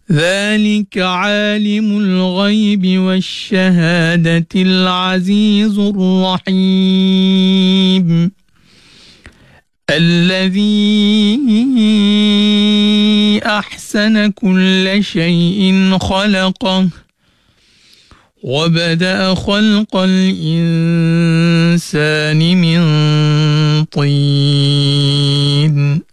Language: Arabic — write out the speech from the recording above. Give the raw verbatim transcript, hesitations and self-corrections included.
ذلك عالم الغيب والشهادة العزيز الرحيم الذي أحسن كل شيء خلقه وبدأ خلق الإنسان من طين